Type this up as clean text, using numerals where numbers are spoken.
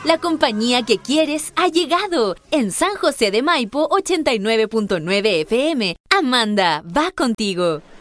La compañía que quieres ha llegado. En San José de Maipo, 89.9 FM. Amanda, va contigo.